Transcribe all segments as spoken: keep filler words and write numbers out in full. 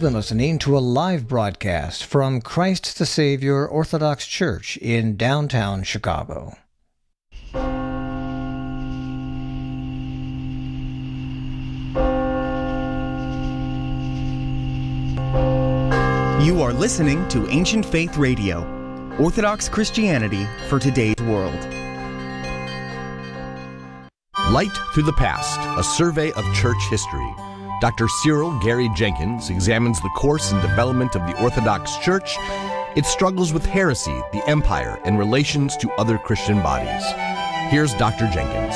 been listening to a live broadcast from Christ the Savior Orthodox Church in downtown Chicago. You are listening to Ancient Faith Radio, Orthodox Christianity for today's world. Light Through the Past, a survey of church history. Doctor Cyril Gary Jenkins examines the course and development of the Orthodox Church, its struggles with heresy, the empire, and relations to other Christian bodies. Here's Doctor Jenkins.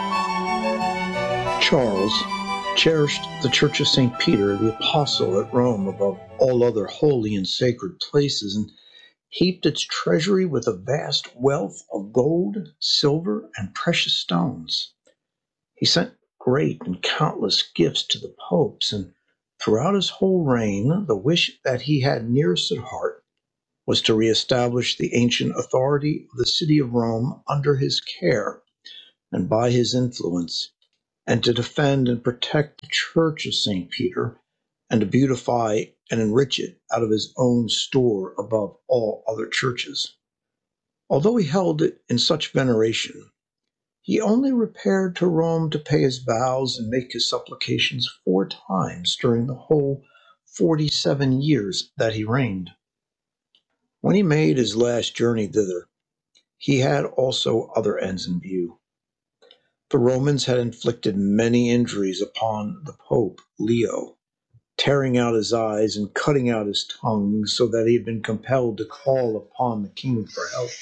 Charles cherished the Church of Saint Peter, the Apostle, at Rome above all other holy and sacred places, and heaped its treasury with a vast wealth of gold, silver, and precious stones. He sent great and countless gifts to the popes, and throughout his whole reign, the wish that he had nearest at heart was to reestablish the ancient authority of the city of Rome under his care and by his influence, and to defend and protect the Church of Saint Peter, and to beautify and enrich it out of his own store above all other churches. Although he held it in such veneration, he only repaired to Rome to pay his vows and make his supplications four times during the whole forty-seven years that he reigned. When he made his last journey thither, he had also other ends in view. The Romans had inflicted many injuries upon the Pope Leo, tearing out his eyes and cutting out his tongue, so that he had been compelled to call upon the king for help.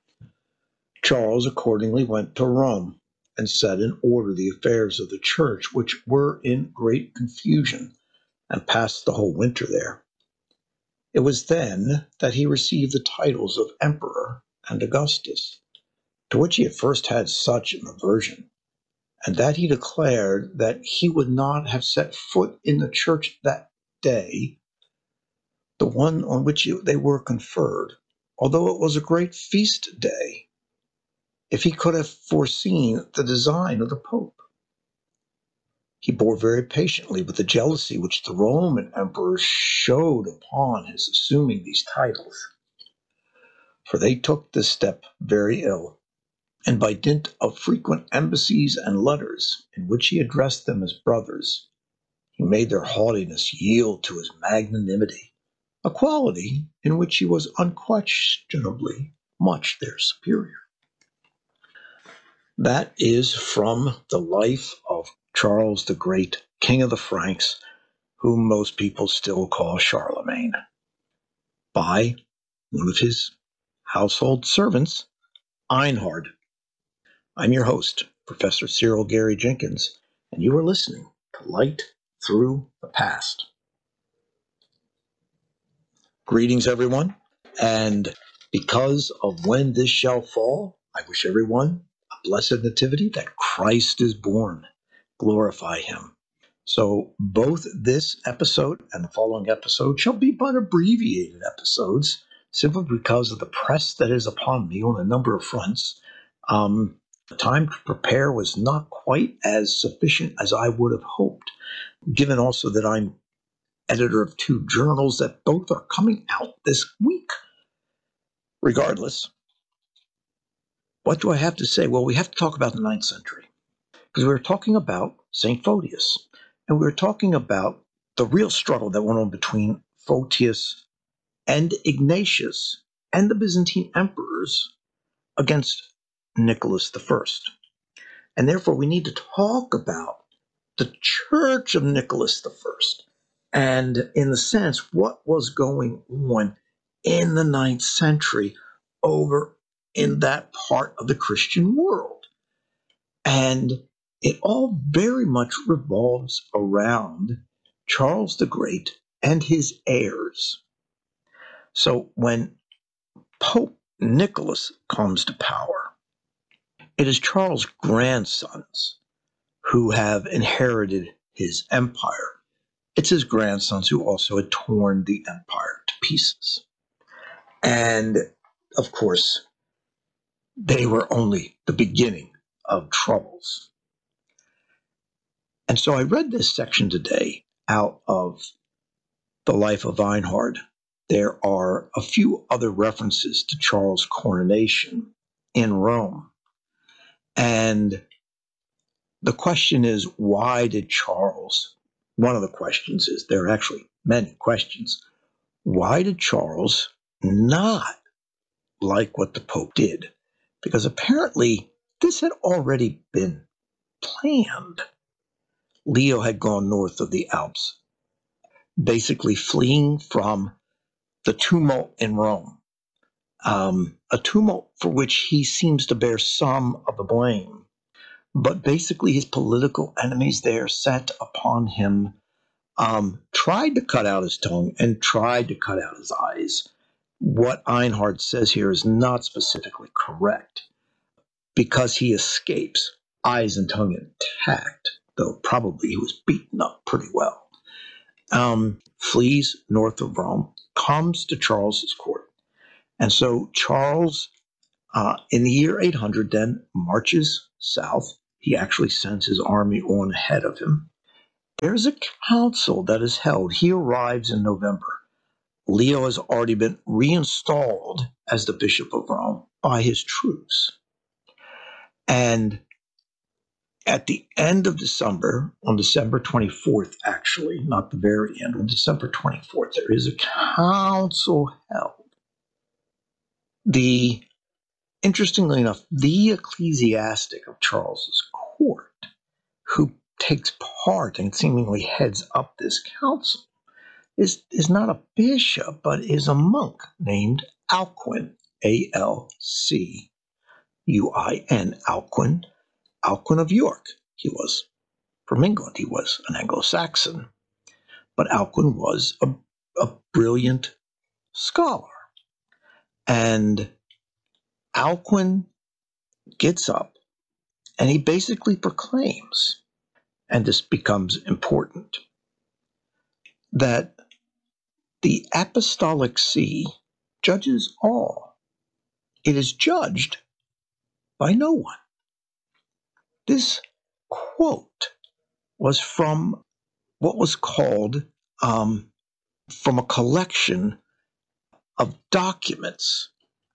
Charles accordingly went to Rome and set in order the affairs of the church, which were in great confusion, and passed the whole winter there. It was then that he received the titles of Emperor and Augustus, to which he at first had such an aversion, and that he declared that he would not have set foot in the church that day, the one on which they were conferred, although it was a great feast day, if he could have foreseen the design of the Pope. He bore very patiently with the jealousy which the Roman emperors showed upon his assuming these titles, for they took this step very ill, and by dint of frequent embassies and letters, in which he addressed them as brothers, he made their haughtiness yield to his magnanimity, a quality in which he was unquestionably much their superior. That is from the life of Charles the Great, King of the Franks, whom most people still call Charlemagne, by one of his household servants, Einhard. I'm your host, Professor Cyril Gary Jenkins, and you are listening to Light Through the Past. Greetings, everyone, and because of when this shall fall, I wish everyone a blessed nativity, that Christ is born. Glorify him. So both this episode and the following episode shall be but abbreviated episodes, simply because of the press that is upon me on a number of fronts. Um, the time to prepare was not quite as sufficient as I would have hoped, given also that I'm editor of two journals that both are coming out this week. Regardless, what do I have to say? Well, we have to talk about the ninth century, because we were talking about Saint Photius, and we were talking about the real struggle that went on between Photius and Ignatius and the Byzantine emperors against Nicholas the First. And therefore, we need to talk about the Church of Nicholas the First, and in the sense, what was going on in the ninth century over in that part of the Christian world. And it all very much revolves around Charles the Great and his heirs. So when Pope Nicholas comes to power, it is Charles' grandsons who have inherited his empire. It's his grandsons who also had torn the empire to pieces. And, of course, they were only the beginning of troubles. And so I read this section today out of the life of Einhard, there are a few other references to Charles' coronation in Rome. And the question is, why did Charles, one of the questions is, there are actually many questions, why did Charles not like what the Pope did? Because apparently this had already been planned. Leo had gone north of the Alps, basically fleeing from the tumult in Rome, um, a tumult for which he seems to bear some of the blame. But basically his political enemies there set upon him, um, tried to cut out his tongue and tried to cut out his eyes. What Einhard says here is not specifically correct, because he escapes, eyes and tongue intact, though probably he was beaten up pretty well. Um, flees north of Rome, comes to Charles's court. And so Charles, uh, in the year eight hundred, then marches south. He actually sends his army on ahead of him. There's a council that is held. He arrives in November. Leo has already been reinstalled as the Bishop of Rome by his troops. And at the end of December, on December twenty-fourth, actually, not the very end, on December twenty-fourth, there is a council held. The, interestingly enough, the ecclesiastic of Charles's court, who takes part and seemingly heads up this council, is, is not a bishop, but is a monk named Alcuin, A L C U I N, Alcuin, Alcuin of York. He was from England. He was an Anglo-Saxon, but Alcuin was a, a brilliant scholar. And Alcuin gets up and he basically proclaims, and this becomes important, that the Apostolic See judges all. It is judged by no one. This quote was from what was called, um, from a collection of documents.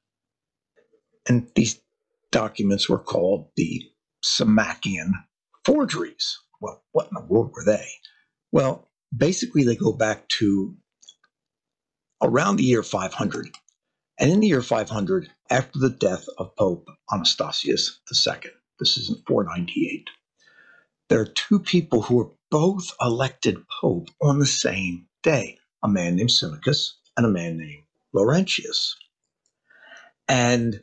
And these documents were called the Samakian forgeries. Well, what in the world were they? Well, basically they go back to around the year five hundred. And in the year five hundred, after the death of Pope Anastasius the Second, this is in four ninety-eight, there are two people who were both elected Pope on the same day, a man named Symmachus and a man named Laurentius. And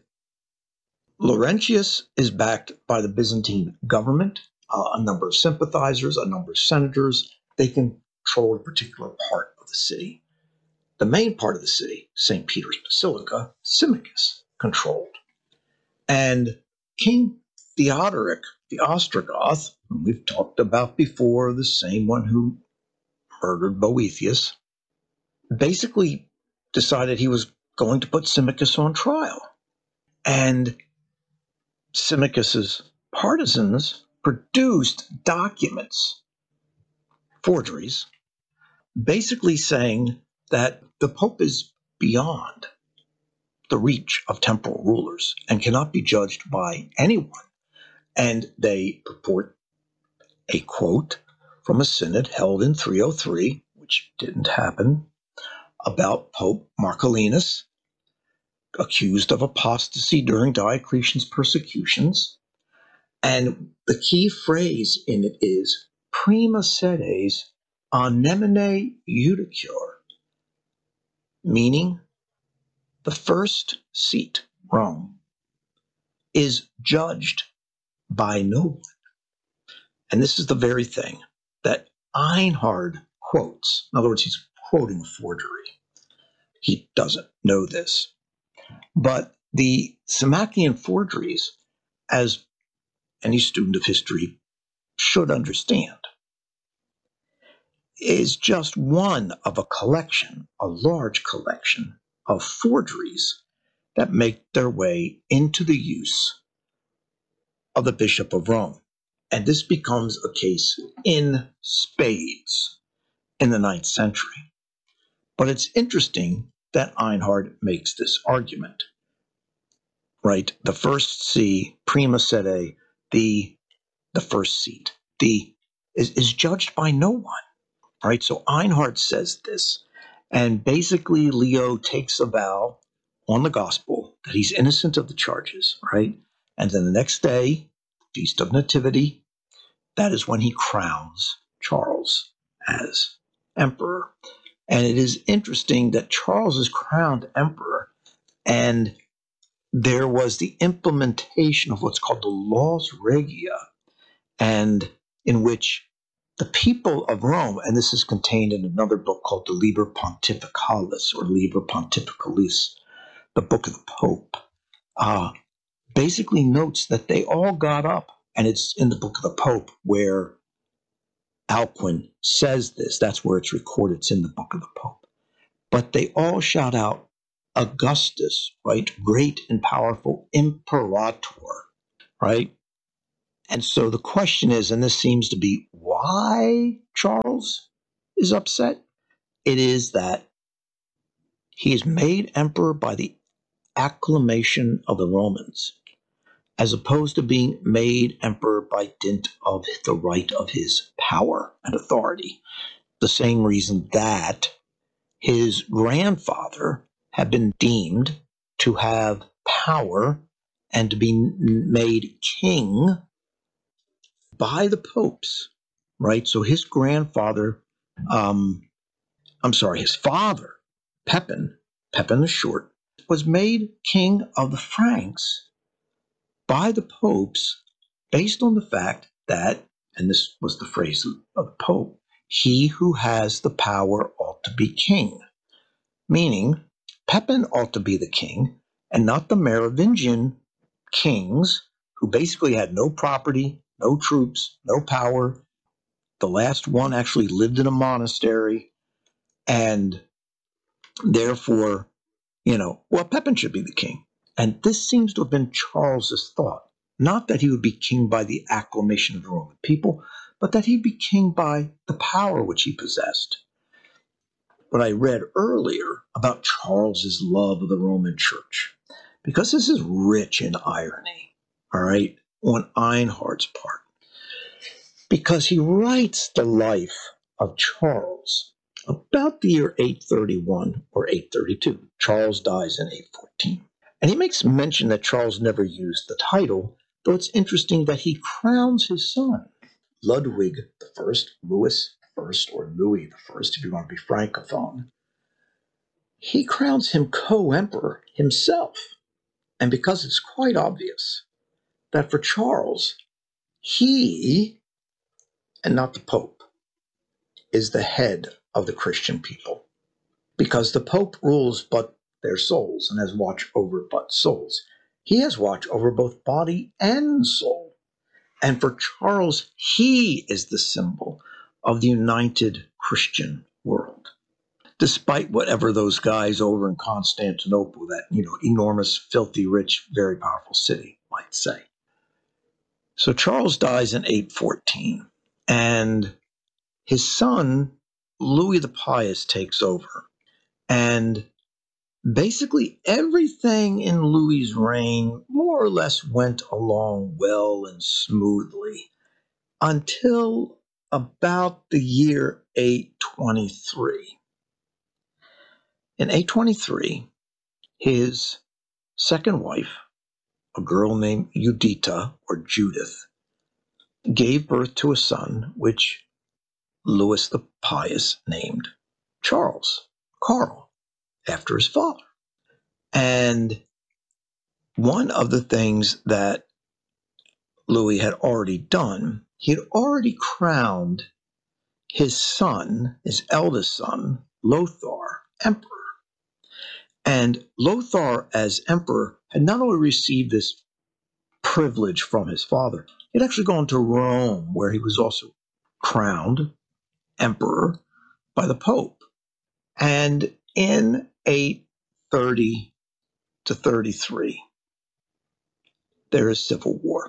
Laurentius is backed by the Byzantine government, uh, a number of sympathizers, a number of senators. They control a particular part of the city. The main part of the city, Saint Peter's Basilica, Symmachus controlled. And King Theodoric the Ostrogoth, whom we've talked about before, the same one who murdered Boethius, basically decided he was going to put Symmachus on trial. And Symmachus's partisans produced documents, forgeries, basically saying that the Pope is beyond the reach of temporal rulers and cannot be judged by anyone. And they purport a quote from a synod held in three oh three, which didn't happen, about Pope Marcellinus, accused of apostasy during Diocletian's persecutions. And the key phrase in it is prima sedes anemone judicior, meaning the first seat, Rome, is judged by no one. And this is the very thing that Einhard quotes. In other words, he's quoting a forgery. He doesn't know this. But the Samakian forgeries, as any student of history should understand, is just one of a collection, a large collection of forgeries that make their way into the use of the Bishop of Rome. And this becomes a case in spades in the ninth century. But it's interesting that Einhard makes this argument, right? The first see, prima sede, the the first seat, the is, is judged by no one, right? So Einhard says this, and basically Leo takes a vow on the gospel that he's innocent of the charges, right? And then the next day, Feast of Nativity, that is when he crowns Charles as emperor. And it is interesting that Charles is crowned emperor, and there was the implementation of what's called the Laus Regia, and in which the people of Rome, and this is contained in another book called the Liber Pontificalis or Liber Pontificalis, the book of the Pope, uh, basically notes that they all got up, and it's in the book of the Pope where Alcuin says this. That's where it's recorded. It's in the book of the Pope. But they all shout out, Augustus, right? Great and powerful imperator, right? And so the question is, and this seems to be why Charles is upset, it is that he is made emperor by the acclamation of the Romans, as opposed to being made emperor by dint of the right of his power and authority. The same reason that his grandfather had been deemed to have power and to be made king by the popes, right? So his grandfather, um, I'm sorry, his father, Pepin, Pepin the Short, was made king of the Franks by the popes based on the fact that, and this was the phrase of the Pope, he who has the power ought to be king. Meaning, Pepin ought to be the king and not the Merovingian kings who basically had no property, no troops, no power. The last one actually lived in a monastery, and therefore, you know, well, Pepin should be the king. And this seems to have been Charles's thought. Not that he would be king by the acclamation of the Roman people, but that he'd be king by the power which he possessed. What I read earlier about Charles's love of the Roman Church, because this is rich in irony, all right, on Einhard's part, because he writes the life of Charles about the year eight thirty-one or eight thirty-two. Charles dies in eight fourteen. And he makes mention that Charles never used the title, though it's interesting that he crowns his son, Ludwig the First, Louis the First, or Louis the First, if you want to be francophone. He crowns him co-emperor himself. And because it's quite obvious that for Charles, he, and not the Pope, is the head of the Christian people. Because the Pope rules but their souls and has watch over but souls. He has watch over both body and soul. And for Charles, he is the symbol of the united Christian world. Despite whatever those guys over in Constantinople, that, you know, enormous, filthy, rich, very powerful city, might say. So Charles dies in eight fourteen, and his son, Louis the Pious, takes over. And basically everything in Louis's reign more or less went along well and smoothly until about the year eight twenty-three. In eight twenty-three, his second wife, a girl named Judita or Judith, gave birth to a son, which Louis the Pious named Charles, Karl, after his father. And one of the things that Louis had already done, he had already crowned his son, his eldest son, Lothar, emperor. And Lothar, as emperor, had not only received this privilege from his father, he had actually gone to Rome, where he was also crowned emperor by the Pope. And in eight thirty to thirty-three, there is civil war.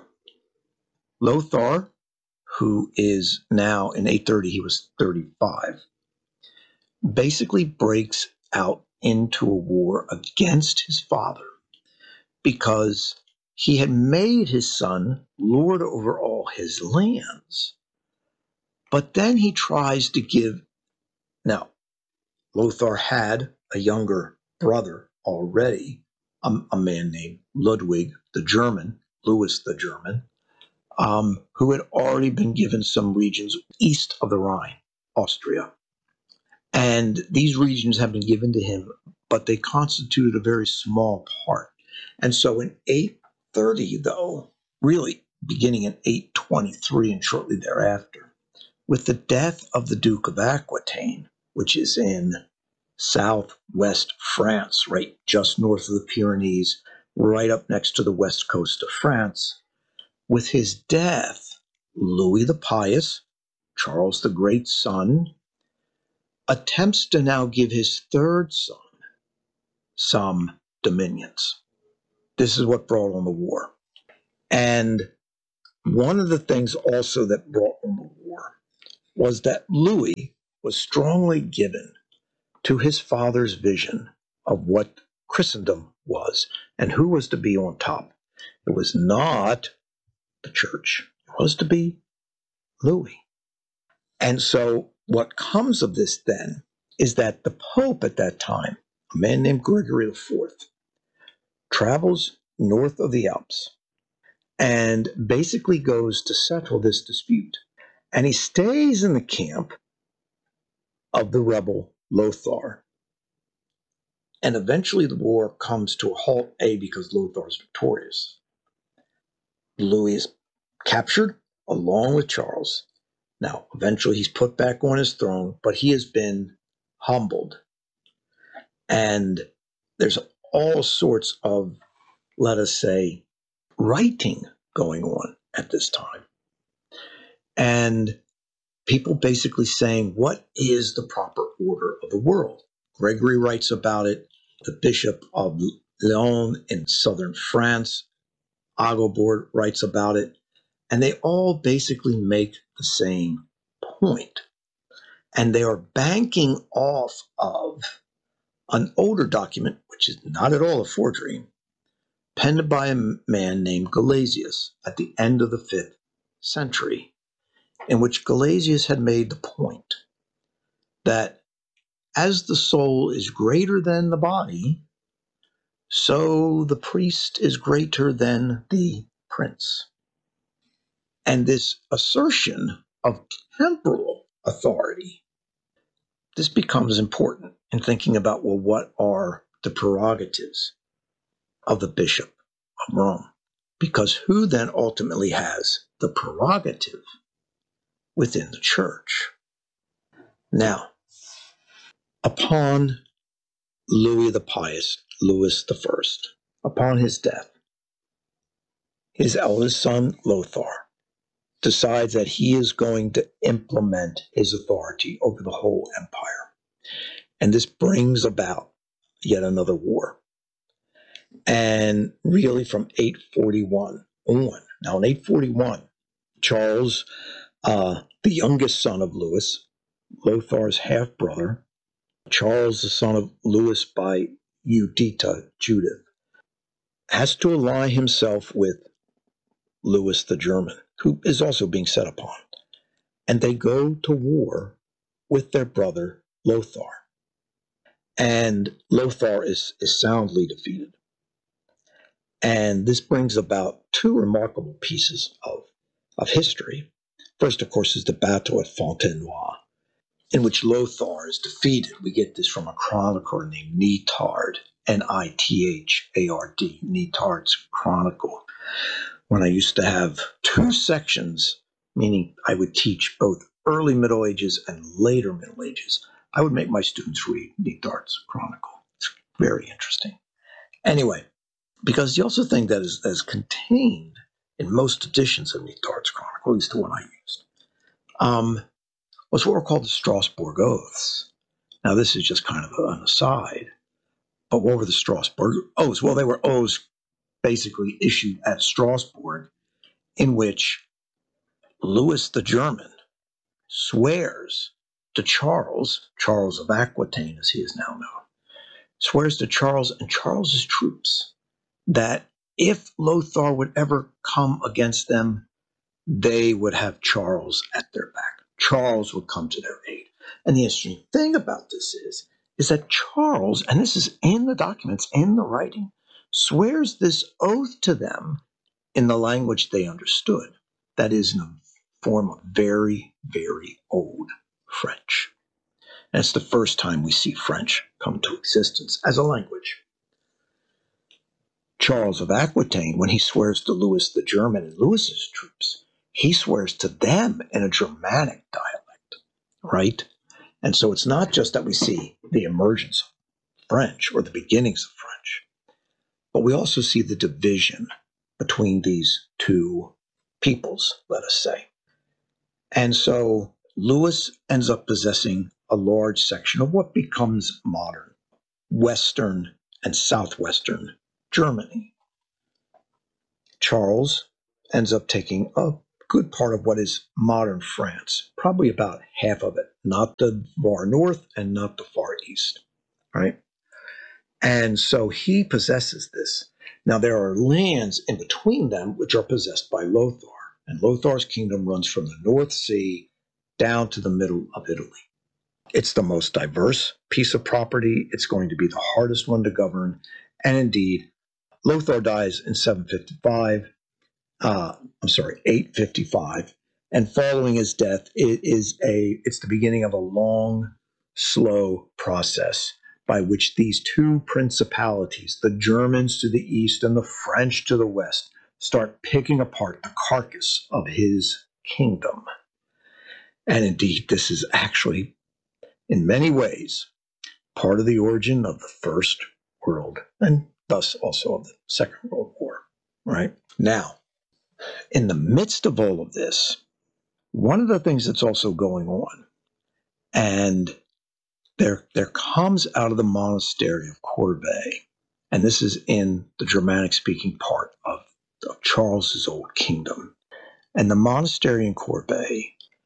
Lothar, who is now in eight thirty, he was thirty-five, basically breaks out into a war against his father because he had made his son lord over all his lands. But then he tries to give. Now, Lothar had a younger brother already, a, a man named Ludwig the German, Louis the German, um, who had already been given some regions east of the Rhine, Austria. And these regions have been given to him, but they constituted a very small part. And so in eight thirty, though, really beginning in eight twenty-three and shortly thereafter, with the death of the Duke of Aquitaine, which is in southwest France, right just north of the Pyrenees, right up next to the west coast of France, with his death, Louis the Pious, Charles the Great's son, attempts to now give his third son some dominions. This is what brought on the war. And one of the things also that brought on the war was that Louis was strongly given to his father's vision of what Christendom was and who was to be on top. It was not the church. It was to be Louis. And so what comes of this then is that the Pope at that time, a man named Gregory the Fourth, travels north of the Alps and basically goes to settle this dispute. And he stays in the camp of the rebel Lothar. And eventually the war comes to a halt, A, because Lothar is victorious. Louis is captured along with Charles. Now, eventually he's put back on his throne, but he has been humbled. And there's all sorts of, let us say, writing going on at this time. And people basically saying, what is the proper order of the world? Gregory writes about it. The Bishop of Lyon in southern France, Agobord, writes about it. And they all basically make the same point. And they are banking off of an older document, which is not at all a forgery, penned by a man named Gelasius at the end of the fifth century, in which Gelasius had made the point that as the soul is greater than the body, so the priest is greater than the prince. And this assertion of temporal authority, this becomes important in thinking about, well, what are the prerogatives of the Bishop of Rome? Because who then ultimately has the prerogative within the church? Now, upon Louis the Pious, Louis the First, upon his death, his eldest son, Lothar, decides that he is going to implement his authority over the whole empire. And this brings about yet another war. And really from eight forty-one on. Now in eight forty-one, Charles, uh, the youngest son of Louis, Lothar's half-brother, Charles, the son of Louis by Judita, Judith, has to ally himself with Louis the German, who is also being set upon. And they go to war with their brother Lothar. And Lothar is, is soundly defeated. And this brings about two remarkable pieces of, of history. First, of course, is the battle at Fontenoy, in which Lothar is defeated. We get this from a chronicler named Nithard, N I T H A R D, Nithard's Chronicle. When I used to have two sections, meaning I would teach both early Middle Ages and later Middle Ages, I would make my students read Nithard's Chronicle. It's very interesting. Anyway, because the also thing that is, that is contained in most editions of Nithard's Chronicle, at least the one I used, um, was what were called the Strasbourg Oaths. Now, this is just kind of an aside, but what were the Strasbourg Oaths? Well, they were oaths basically issued at Strasbourg, in which Louis the German swears to Charles, Charles of Aquitaine as he is now known, swears to Charles and Charles's troops that if Lothar would ever come against them, they would have Charles at their back. Charles would come to their aid. And the interesting thing about this is, is that Charles, and this is in the documents, in the writing, swears this oath to them in the language they understood. That is in a form of very, very old French. And it's the first time we see French come to existence as a language. Charles of Aquitaine, when he swears to Louis the German and Louis's troops, he swears to them in a Germanic dialect, right? And so it's not just that we see the emergence of French or the beginnings of French, but we also see the division between these two peoples, let us say. And so Louis ends up possessing a large section of what becomes modern Western and Southwestern Germany. Charles ends up taking a good part of what is modern France, probably about half of it, not the far north and not the far east, right? And so he possesses this. Now, there are lands in between them which are possessed by Lothar, and Lothar's kingdom runs from the North Sea down to the middle of Italy. It's the most diverse piece of property. It's going to be the hardest one to govern. And indeed, Lothar dies in seven fifty-five. Uh, I'm sorry, eight fifty-five. And following his death, it is a it's the beginning of a long, slow process by which these two principalities, the Germans to the east and the French to the west, start picking apart the carcass of his kingdom. And indeed, this is actually, in many ways, part of the origin of the First World, and thus also of the Second World War, right? Now, in the midst of all of this, one of the things that's also going on, and there, there comes out of the monastery of Corbeil, and this is in the Germanic-speaking part of, of Charles's old kingdom, and the monastery in Corbeil,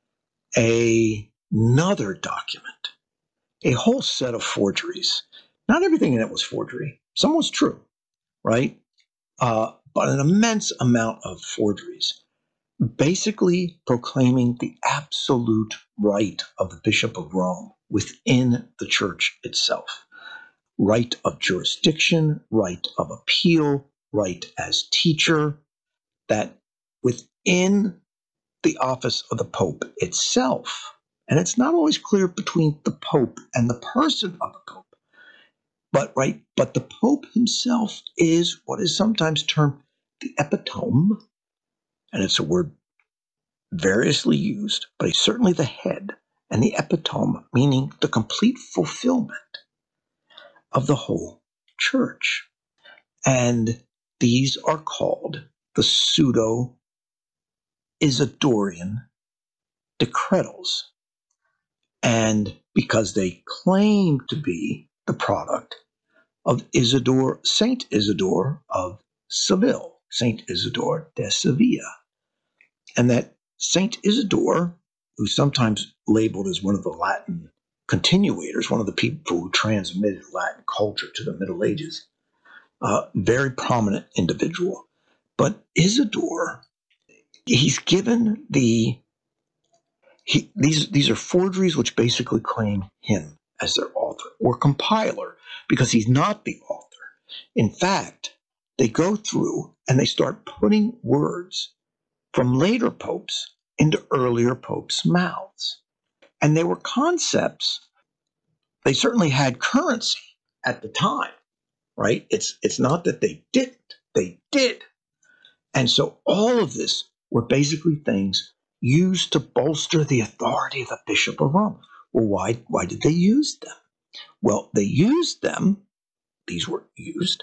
a, another document, a whole set of forgeries. Not everything in it was forgery. Some was true, right? Uh, but an immense amount of forgeries, basically proclaiming the absolute right of the Bishop of Rome within the church itself. Right of jurisdiction, right of appeal, right as teacher, that within the office of the Pope itself, and it's not always clear between the Pope and the person of the Pope, but right, but the Pope himself is what is sometimes termed the epitome, and it's a word variously used, but he's certainly the head, and the epitome, meaning the complete fulfillment of the whole church. And these are called the pseudo-Isidorian decretals. And because they claim to be the product of Isidore, Saint Isidore of Seville, Saint Isidore de Sevilla, and that Saint Isidore, who's sometimes labeled as one of the Latin continuators, one of the people who transmitted Latin culture to the Middle Ages, uh, very prominent individual. But Isidore, he's given the, he, these, these are forgeries which basically claim him as their author or compiler, because he's not the author. In fact, they go through and they start putting words from later popes into earlier popes' mouths. And they were concepts, they certainly had currency at the time, right? It's, it's not that they didn't, they did. And so all of this were basically things used to bolster the authority of the Bishop of Rome. Well, why, why did they use them? Well, they used them, these were used,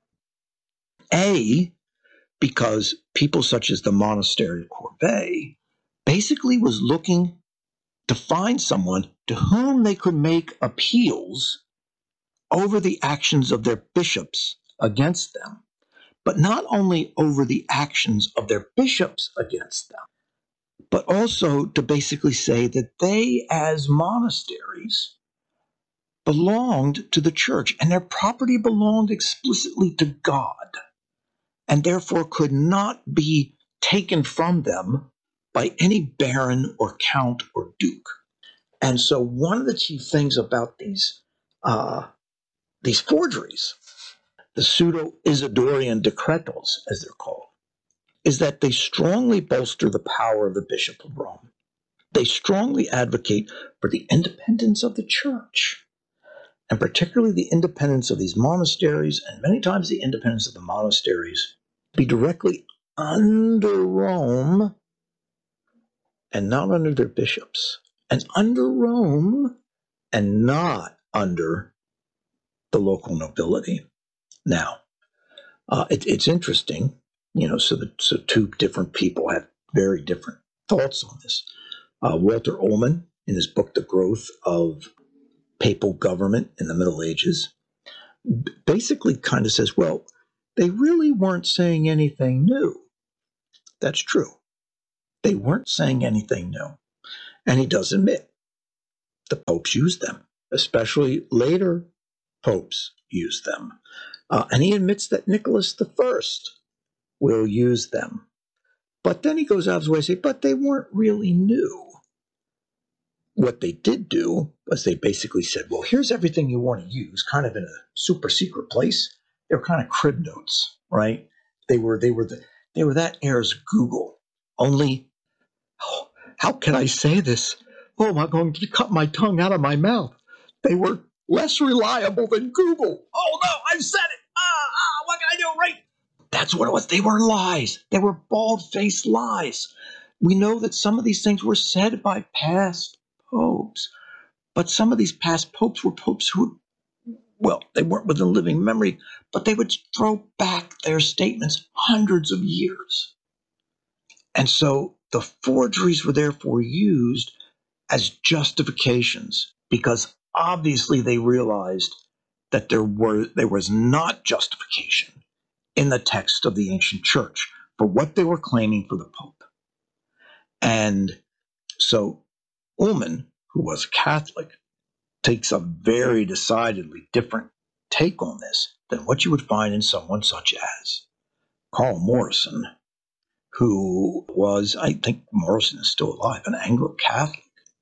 A, because people such as the monastery of Corbeil basically was looking to find someone to whom they could make appeals over the actions of their bishops against them, but not only over the actions of their bishops against them, but also to basically say that they, as monasteries, belonged to the church, and their property belonged explicitly to God, and therefore could not be taken from them by any baron or count or duke. And so one of the chief things about these uh, these forgeries, the pseudo-Isidorian decretals, as they're called, is that they strongly bolster the power of the Bishop of Rome. They strongly advocate for the independence of the church, and particularly the independence of these monasteries, and many times the independence of the monasteries be directly under Rome and not under their bishops, and under Rome and not under the local nobility. Now, uh, it, it's interesting, you know, so, the, so two different people have very different thoughts on this. Uh, Walter Ullmann, in his book, The Growth of Papal Government in the Middle Ages, basically kind of says, well, they really weren't saying anything new. That's true. They weren't saying anything new. And he does admit the popes used them, especially later popes used them. Uh, and he admits that Nicholas the First will use them. But then he goes out of his way to say, but they weren't really new. What they did do was they basically said, well, here's everything you want to use, kind of in a super secret place. They were kind of crib notes, right? They were they were the, they were that era's Google. Only, oh, how can I say this? Oh, am I going to cut my tongue out of my mouth? They were less reliable than Google. Oh no, I've said it. Ah, ah, what can I do? Right? That's what it was. They were lies. They were bald-faced lies. We know that some of these things were said by past popes, but some of these past popes were popes who, well, they weren't within living memory, but they would throw back their statements hundreds of years. And so the forgeries were therefore used as justifications, because obviously they realized that there were there was not justification in the text of the ancient church for what they were claiming for the Pope. And so Ullmann, who was a Catholic, takes a very decidedly different take on this than what you would find in someone such as Carl Morrison, who was, I think Morrison is still alive, an Anglo-Catholic.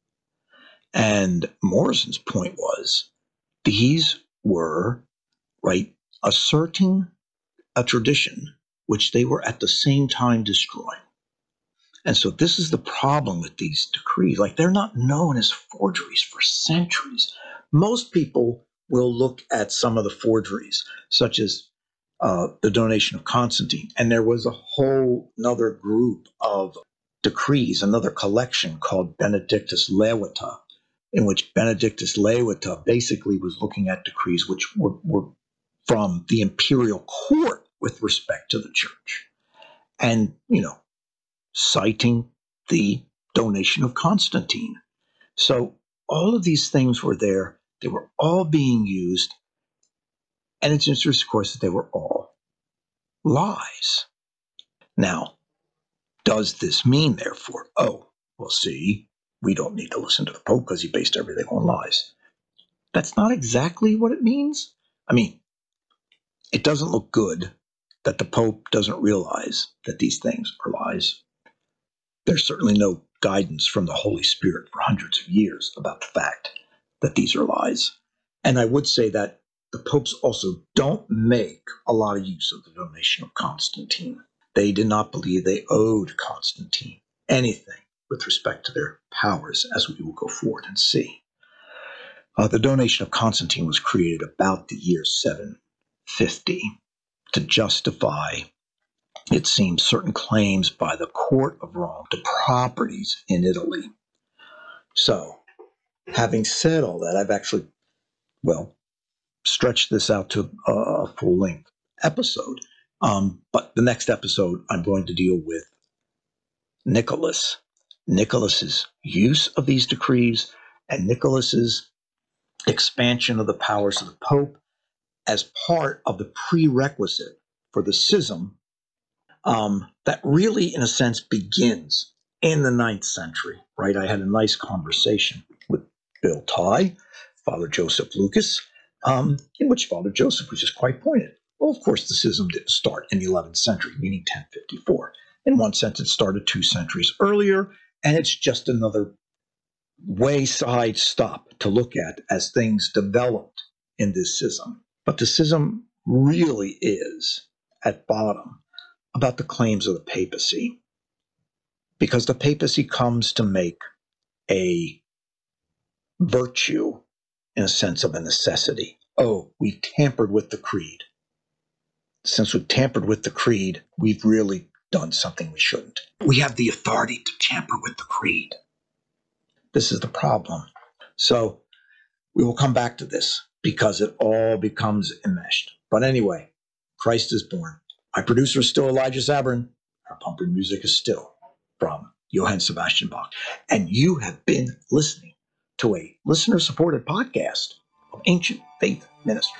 And Morrison's point was these were, right, asserting a tradition which they were at the same time destroying. And so this is the problem with these decrees. Like, they're not known as forgeries for centuries. Most people will look at some of the forgeries, such as uh, the donation of Constantine. And there was a whole another group of decrees, another collection called Benedictus Levita, in which Benedictus Levita basically was looking at decrees which were, were from the imperial court with respect to the church. And, you know, citing the donation of Constantine. So all of these things were there. They were all being used. And it's interesting, of course, that they were all lies. Now, does this mean, therefore, oh, well, see, we don't need to listen to the Pope because he based everything on lies? That's not exactly what it means. I mean, it doesn't look good that the Pope doesn't realize that these things are lies. There's certainly no guidance from the Holy Spirit for hundreds of years about the fact that these are lies. And I would say that the popes also don't make a lot of use of the donation of Constantine. They did not believe they owed Constantine anything with respect to their powers, as we will go forward and see. Uh, the donation of Constantine was created about the year seven fifty to justify, it seems, certain claims by the court of Rome to properties in Italy. So, having said all that, I've actually, well, stretched this out to a full-length episode. Um, but the next episode, I'm going to deal with Nicholas. Nicholas's use of these decrees and Nicholas's expansion of the powers of the Pope as part of the prerequisite for the schism um, that really, in a sense, begins in the ninth century, right? I had a nice conversation with Bill Tye, Father Joseph Lucas, um, in which Father Joseph was just quite pointed. Well, of course, the schism didn't start in the eleventh century, meaning ten fifty-four. In one sense, it started two centuries earlier, and it's just another wayside stop to look at as things developed in this schism. But the schism really is, at bottom, about the claims of the papacy, because the papacy comes to make a virtue in a sense of a necessity. Oh, we tampered with the creed. Since we've tampered with the creed, we've really done something we shouldn't. We have the authority to tamper with the creed. This is the problem. So we will come back to this because it all becomes enmeshed. But anyway, Christ is born. My producer is still Elijah Zabrin. Our pumping music is still from Johann Sebastian Bach. And you have been listening to a listener-supported podcast of Ancient Faith Ministries.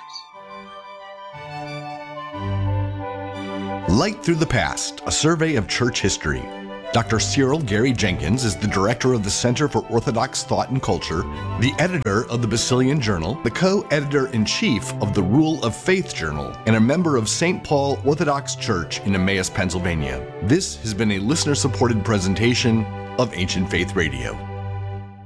Light Through the Past, a survey of church history. Doctor Cyril Gary Jenkins is the director of the Center for Orthodox Thought and Culture, the editor of the Basilian Journal, the co-editor-in-chief of the Rule of Faith Journal, and a member of Saint Paul Orthodox Church in Emmaus, Pennsylvania. This has been a listener-supported presentation of Ancient Faith Radio.